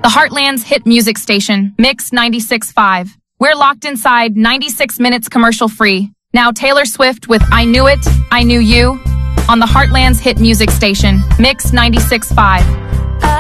The Heartland's hit music station, Mix 96.5. We're locked inside 96 minutes commercial free. Now Taylor Swift with I Knew It, I Knew You on the Heartland's hit music station, Mix 96.5.